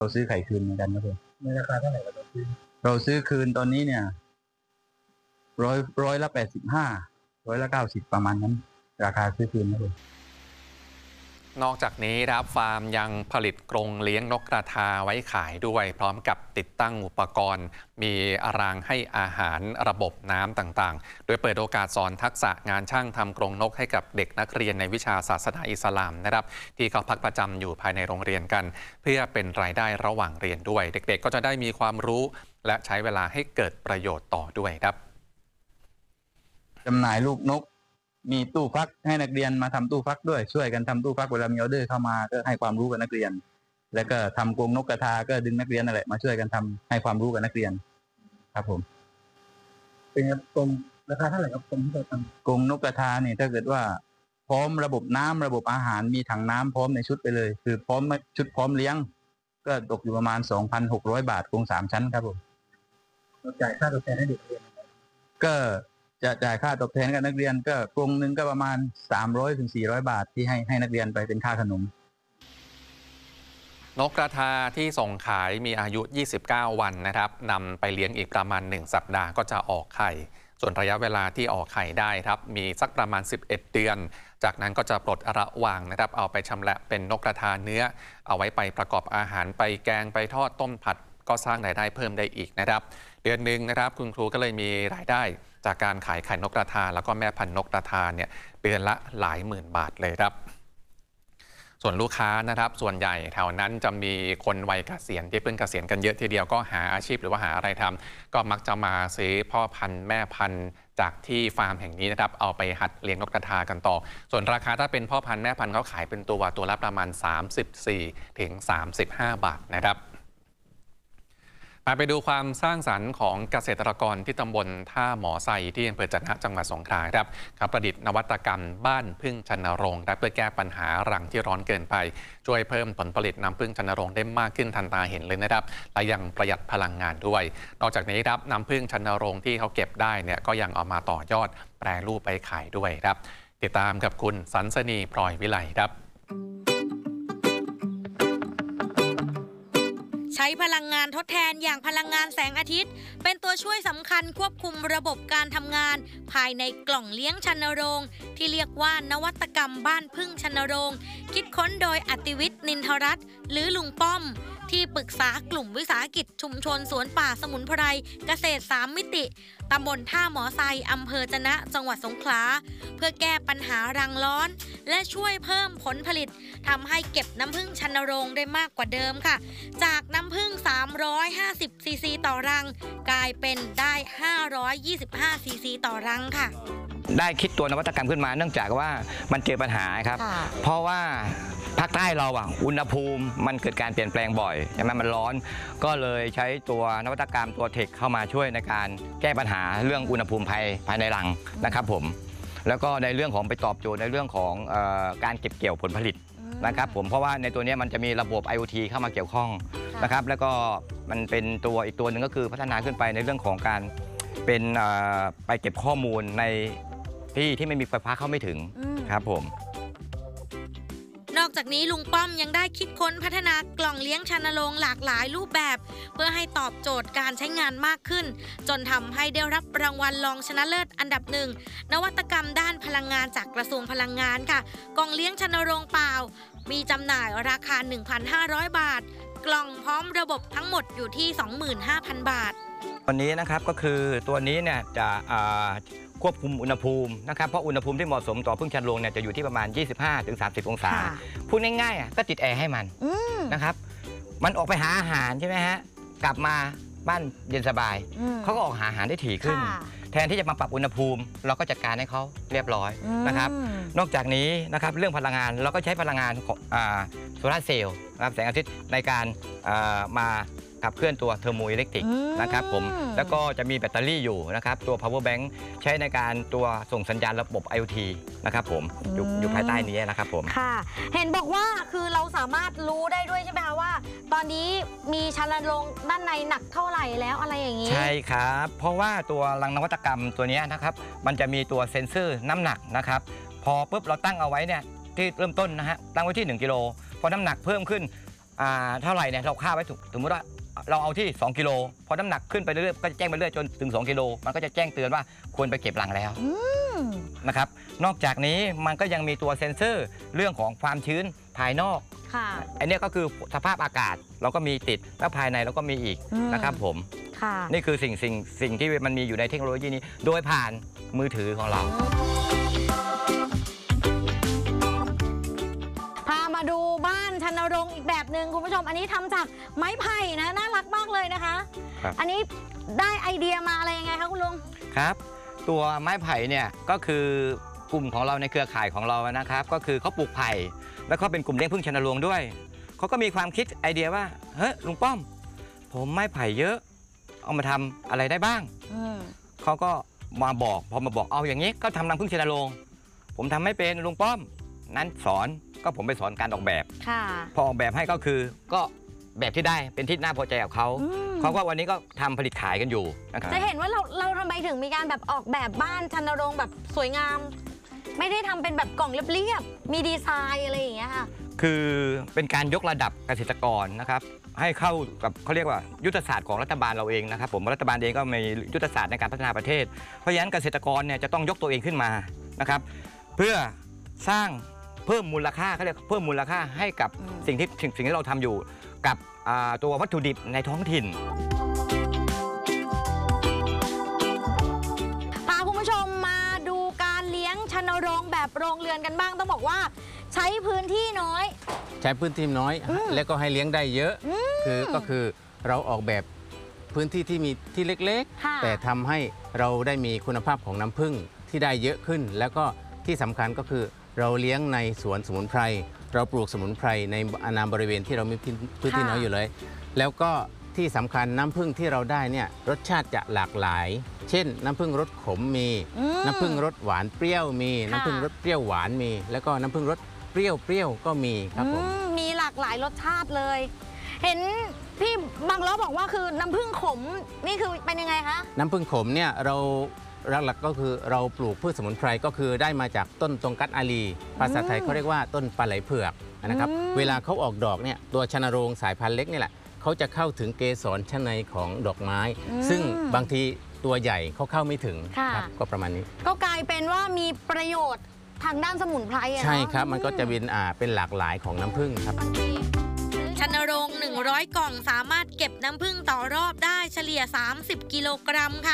เราซื้อไข่คืนเหมือนกันครับผมในราคาเท่าไหร่เราซื้อคืนตอนนี้เนี่ยร้อยละ85ร้อยละ90ประมาณนั้นราคาซื้อคืนครับผมนอกจากนี้ครับฟาร์มยังผลิตกรงเลี้ยงนกกระทาไว้ขายด้วยพร้อมกับติดตั้งอุปกรณ์มีรางให้อาหารระบบน้ำต่างๆโดยเปิดโอกาสสอนทักษะงานช่างทำกรงนกให้กับเด็กนักเรียนในวิชาศาสนาอิสลามนะครับที่เขาพักประจำอยู่ภายในโรงเรียนกันเพื่อเป็นรายได้ระหว่างเรียนด้วยเด็กๆก็จะได้มีความรู้และใช้เวลาให้เกิดประโยชน์ต่อด้วยครับจำหน่ายลูกนกมีตู้ฟักให้นักเรียนมาทำตู้ฟักด้วยช่วยกันทำตู้ฟักเวลามีออเดอร์เข้ามาก็ให้ความรู้กับนักเรียนแล้วก็ทำกรงนกกระทาก็ดึงนักเรียนนั่นแหละมาช่วยกันทำให้ความรู้กับนักเรียนครับผมเป็นกรงราคาเท่าไหร่ครับกรงที่เราทำกรงนกกระทาเนี่ยถ้าเกิดว่าพร้อมระบบน้ำระบบอาหารมีถังน้ำพร้อมในชุดไปเลยคือพร้อมชุดพร้อมเลี้ยงก็ตกอยู่ประมาณ 2,600 บาทกรง3ชั้นครับผมเราจ่ายค่าตอบแทนให้เด็กเรียนก็จะจ่ายค่าตอบแทนกับนักเรียนก็กรงหนึ่งก็ประมาณ300 ถึง 400 บาทที่ให้นักเรียนไปเป็นค่าขนมนกกระทาที่ส่งขายมีอายุ 29 วันนะครับนำไปเลี้ยงอีกประมาณ1สัปดาห์ก็จะออกไข่ส่วนระยะเวลาที่ออกไข่ได้ครับมีสักประมาณ11เดือนจากนั้นก็จะปลดระวางนะครับเอาไปชำแหละเป็นนกกระทาเนื้อเอาไว้ไปประกอบอาหารไปแกงไปทอดต้มผัดก็สร้างรายได้เพิ่มได้อีกนะครับเดือนหนึ่งนะครับคุณครูก็เลยมีรายได้จากการขายไข่นกกระทาแล้วก็แม่พันธุ์นกกระทาเนี่ยเดือนละหลายหมื่นบาทเลยครับส่วนลูกค้านะครับส่วนใหญ่แถวนั้นจะมีคนวัยเกษียณที่เพิ่งเกษียณกันเยอะทีเดียวก็หาอาชีพหรือว่าหาอะไรทำก็มักจะมาซื้อพ่อพันธุ์แม่พันธุ์จากที่ฟาร์มแห่งนี้นะครับเอาไปหัดเลี้ยงนกกระทากันต่อส่วนราคาถ้าเป็นพ่อพันธุ์แม่พันธุ์เขาขายเป็นตัวละประมาณ34 ถึง 35 บาทนะครับมาไปดูความสร้างสรรค์ของเกษตรกรที่ตำบลท่าหมอไซที่อำเภอจะนะจังหวัดสงขลาครับเขาประดิษฐ์นวัตกรรมบ้านผึ้งชนรงค์เพื่อแก้ปัญหารังที่ร้อนเกินไปช่วยเพิ่มผลผลิตน้ำผึ้งชนรงค์ได้มากขึ้นทันตาเห็นเลยนะครับและยังประหยัดพลังงานด้วยนอกจากนี้ครับน้ำผึ้งชนรงค์ที่เขาเก็บได้เนี่ยก็ยังเอามาต่อยอดแปรรูปไปขายด้วยครับติดตามกับคุณสันสนีพลอยวิไลครับใช้พลังงานทดแทนอย่างพลังงานแสงอาทิตย์เป็นตัวช่วยสำคัญควบคุมระบบการทำงานภายในกล่องเลี้ยงชนโรงที่เรียกว่านวัตกรรมบ้านผึ้งชนโรงคิดค้นโดยอติวิทย์นินทรัตน์หรือลุงป้อมที่ปรึกษากลุ่มวิสาหกิจชุมชนสวนป่าสมุนไพรเกษตร3มิติตำบลท่าหมอไซอำเภอจะนะจังหวัดสงขลาเพื่อแก้ปัญหารังร้อนและช่วยเพิ่มผลผลิตทำให้เก็บน้ำผึ้งชนโรงได้มากกว่าเดิมค่ะจากน้ำผึ้ง350ซีซีต่อรังกลายเป็นได้525ซีซีต่อรังค่ะได้คิดตัวนวัตกรรมขึ้นมาเนื่องจากว่ามันเจอปัญหาครับเพราะว่าภาคใต้เราอุณหภูมิมันเกิดการเปลี่ยนแปลงบ่อยใช่ไหมมันร้อนก็เลยใช้ตัวนวัตกรรมตัวเทคเข้ามาช่วยในการแก้ปัญหาเรื่องอุณหภูมิภายในรังนะครับผมแล้วก็ในเรื่องของไปตอบโจทย์ในเรื่องของการเก็บเกี่ยวผลผลิตนะครับผมเพราะว่าในตัวนี้มันจะมีระบบ IoT เข้ามาเกี่ยวข้องนะครับแล้วก็มันเป็นตัวอีกตัวหนึ่งก็คือพัฒนาขึ้นไปในเรื่องของการเป็นไปเก็บข้อมูลในที่ไม่มีไฟฟ้าเข้าไม่ถึงครับผมนอกจากนี้ลุงป้อมยังได้คิดค้นพัฒนากล่องเลี้ยงชนโรงหลากหลายรูปแบบเพื่อให้ตอบโจทย์การใช้งานมากขึ้นจนทำให้ได้รับรางวัลรองชนะเลิศอันดับ1นวัตกรรมด้านพลังงานจากกระทรวงพลังงานค่ะกล่องเลี้ยงชนโรงเปล่ามีจำหน่ายราคา 1,500 บาทกล่องพร้อมระบบทั้งหมดอยู่ที่ 25,000 บาทวันนี้นะครับก็คือตัวนี้เนี่ยจะควบคุมอุณหภูมินะครับเพราะอุณหภูมิที่เหมาะสมต่อผึ้งชนโรงเนี่ยจะอยู่ที่ประมาณ 25-30 องศาพูดง่ายๆก็ติดแอร์ให้มันนะครับมันออกไปหาอาหารใช่ไหมฮะกลับมาบ้านเย็นสบายเขาก็ออกหาอาหารได้ถี่ขึ้นแทนที่จะมาปรับอุณหภูมิเราก็จัดการให้เขาเรียบร้อยนะครับนอกจากนี้นะครับเรื่องพลังงานเราก็ใช้พลังงานของโซลาร์เซลล์นะครับแสงอาทิตย์ในการมาขับเคลื่อนตัวเทอร์โมอิเล็กทริกนะครับผมแล้วก็จะมีแบตเตอรี่อยู่นะครับตัว power bank ใช้ในการตัวส่งสัญญาณระบบ IoT นะครับผมอยู่ภายใต้นี้นะครับผมค่ะเห็นบอกว่าคือเราสามารถรู้ได้ด้วยใช่ไหมคะว่าตอนนี้มีชนโรงด้านในหนักเท่าไหร่แล้วอะไรอย่างนี้ใช่ครับเพราะว่าตัวรังนวัตกรรมตัวนี้นะครับมันจะมีตัวเซ็นเซอร์น้ำหนักนะครับพอปุ๊บเราตั้งเอาไว้เนี่ยที่เริ่มต้นนะฮะตั้งไว้ที่1 กิโลพอน้ำหนักเพิ่มขึ้นเท่าไหร่เนี่ยเราค่าไว้สมมติว่าเราเอาที่2กิโลพอน้ำหนักขึ้นไปเรื่อยๆก็จะแจ้งไปเรื่อยจนถึง2กิโลมันก็จะแจ้งเตือนว่าควรไปเก็บรังแล้วนะครับนอกจากนี้มันก็ยังมีตัวเซ็นเซอร์เรื่องของความชื้นภายนอกอันนี้ก็คือสภาพอากาศเราก็มีติดแล้วภายในเราก็มีอีกนะครับผมนี่คือสิ่งที่มันมีอยู่ในเทคโนโลยีนี้โดยผ่านมือถือของเราพามาดูบ้านชันนรงค์อีกแบบหนึ่งคุณผู้ชมอันนี้ทำจากไม้ไผ่นะน่ารักมากเลยนะคะอันนี้ได้ไอเดียมาอะไรยังไงคะคุณลุงครับตัวไม้ไผ่เนี่ยก็คือกลุ่มของเราในเครือข่ายของเรานะครับก็คือเขาปลูกไผ่แล้วก็เป็นกลุ่มเลี้ยงผึ้งชันนรงค์ด้วยเขาก็มีความคิดไอเดียว่าเฮ้ยลุงป้อมผมไม้ไผ่เยอะเอามาทำอะไรได้บ้างเขาก็มาบอกพอมาบอกเอาอย่างนี้ก็ทำรังผึ้งชันนรงค์ผมทำไม่เป็นลุงป้อมนั้นสอนก็ผมไปสอนการออกแบบพอออกแบบให้ก็คือก็แบบที่ได้เป็นที่น่าพอใจกับเขาก็วันนี้ก็ทำผลิตขายกันอยู่นะครับจะเห็นว่าเราทำไมถึงมีการแบบออกแบบบ้านชันนรงค์แบบสวยงามไม่ได้ทำเป็นแบบกล่องเรียบๆมีดีไซน์อะไรอย่างเงี้ยค่ะคือเป็นการยกระดับเกษตรกรนะครับให้เข้ากับเขาเรียกว่ายุทธศาสตร์ของรัฐบาลเราเองนะครับผมรัฐบาลเองก็มียุทธศาสตร์ในการพัฒนาประเทศเพราะฉะนั้นเกษตรกรเนี่ยจะต้องยกตัวเองขึ้นมานะครับเพื่อสร้างเพิ่มมูลค่าเขาเรียกเพิ่มมูลค่าให้กับสิ่งที่เราทำอยู่กับตัววัตถุดิบในท้องถิ่นพาคุณผู้ชมมาดูการเลี้ยงชันนรงค์แบบโรงเรือนกันบ้างต้องบอกว่าใช้พื้นที่น้อยใช้พื้นที่น้อยแล้วก็ให้เลี้ยงได้เยอะก็คือเราออกแบบพื้นที่ที่มีที่เล็กๆแต่ทำให้เราได้มีคุณภาพของน้ำผึ้งที่ได้เยอะขึ้นแล้วก็ที่สำคัญก็คือเราเลี้ยงในสวนสมุนไพรเราปลูกสมุนไพรในอาณาบริเวณที่เรามีพื้นที่น้อยอยู่เลยแล้วก็ที่สำคัญน้ำผึ้งที่เราได้เนี่ยรสชาติจะหลากหลายเช่นน้ำผึ้งรสขมมีน้ำผึ้งรสหวานเปรี้ยวมีน้ำผึ้งรสเปรี้ยวหวานมีแล้วก็น้ำผึ้งรสเปรี้ยวก็มีครับผมมีหลากหลายรสชาติเลยเห็นพี่บางล้อบอกว่าคือน้ำผึ้งขมนี่คือเป็นยังไงคะน้ำผึ้งขมเนี่ยเราหลักๆก็คือเราปลูกพืชสมุนไพรก็คือได้มาจากต้นตงกัดอาลีภาษาไทยเขาเรียกว่าต้นปลาไหลเผือกนะครับเวลาเขาออกดอกเนี่ยตัวชันนรงค์สายพันธุ์เล็กนี่แหละเขาจะเข้าถึงเกสรชั้นในของดอกไม้ซึ่งบางทีตัวใหญ่เขาเข้าไม่ถึงครับก็ประมาณนี้ก็กลายเป็นว่ามีประโยชน์ทางด้านสมุนไพรใช่ครับมันก็จะเป็นหลากหลายของน้ำผึ้งครับชันนรงค์100 กล่องสามารถเก็บน้ำผึ้งต่อรอบได้เฉลี่ย30 กิโลกรัมค่ะ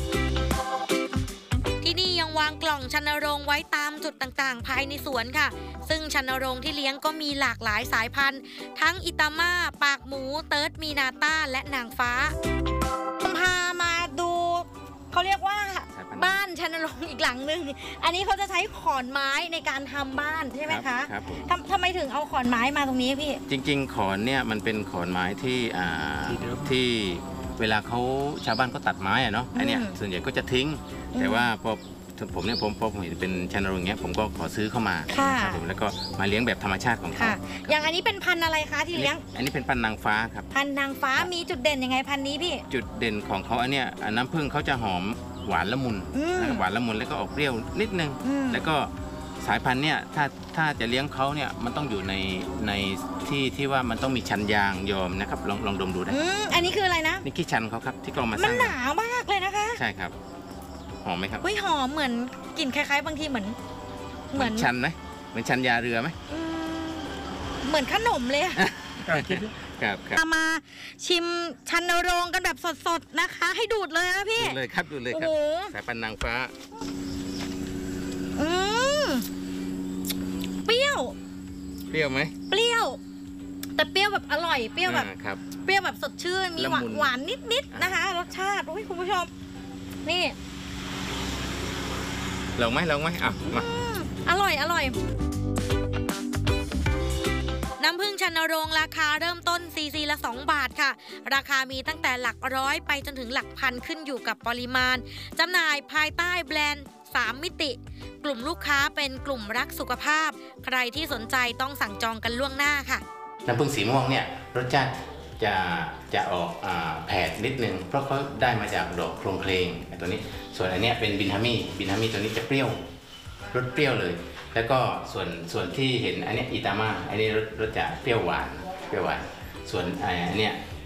ที่นี่ยังวางกล่องชันนรงค์ไว้ตามจุดต่างๆภายในสวนค่ะซึ่งชันนรงค์ที่เลี้ยงก็มีหลากหลายสายพันธุ์ทั้งอิตาม่าปากหมูเติร์ดมีนาต้าและนางฟ้าพามาดูเขาเรียกว่าบ้านชันนรงค์อีกหลังหนึ่งอันนี้เขาจะใช้ขอนไม้ในการทำบ้านใช่ไหมคะครับทำไมถึงเอาขอนไม้มาตรงนี้พี่จริงๆขอนเนี่ยมันเป็นขอนไม้ที่เวลาเขาชาวบ้านเขาตัดไม้อะเนาะอันเนี้ยส่วนใหญ่ก็จะทิ้งแต่ว่าพอผมเห็นเป็นชันนรงค์เงี้ยผมก็ขอซื้อเข้ามาครับผมแล้วก็มาเลี้ยงแบบธรรมชาติของเขาอย่างอันนี้เป็นพันธุ์อะไรคะที่เลี้ยงอันนี้เป็นพันธุ์นางฟ้าครับพันธุ์นางฟ้ามีจุดเด่นยังไงพันธุ์นี้พี่จุดเด่นของเขาอันเนี้ยน้ำผึ้งเขาจะหอมหวานละมุนหวานละมุนแล้วก็ออกเปรี้ยวนิดนึงแล้วก็สายพันธุ์เนี่ยถ้าจะเลี้ยงเขาเนี่ยมันต้องอยู่ในที่ว่ามันต้องมีชันยางยอมนะครับลองดมดูได้อันนี้คืออะไรนะนี่ขี้ชันเขาครับที่กองมาสร้างมันหนามากเลยนะคะใช่ครับหอมไหมครับหอมเหมือนกลิ่นคล้ายๆบางทีเหมือนชันไหมเหมือนชันยาเรือไหมเหมือนขนมเลยครับมาชิมชันนรงค์กันแบบสดๆนะคะให้ดูดเลยนะพี่ดูเลยครับสายพันธุ์นางฟ้าเปรี้ยวไหมเปรี้ยวแต่เปรี้ยวแบบอร่อยเปรี้ยวแบบเปรี้ยวแบบสดชื่นมีหวานนิดๆนะคะรสชาติคุณผู้ชมนี่ลองไหมอ่ะมาอร่อยน้ำผึ้งชันนรงค์ราคาเริ่มต้นซีซีละ2 บาทค่ะราคามีตั้งแต่หลักร้อยไปจนถึงหลักพันขึ้นอยู่กับปริมาณจำหน่ายภายใต้แบรนด์3 มิติกลุ่มลูกค้าเป็นกลุ่มรักสุขภาพใครที่สนใจต้องสั่งจองกันล่วงหน้าค่ะน้ำผึ้งสีม่วงเนี่ยรสชาติจะออกแผดนิดนึงเพราะเขาได้มาจากดอกโครงเพลงตัวนี้ส่วนอันนี้เป็นบินฮามี่ตัวนี้จะเปรี้ยวรสเปรี้ยวเลยแล้วก็ส่วนที่เห็นอันนี้อิตาม่าอันนี้รสจะเปรี้ยวหวานส่วนอันเนี้ย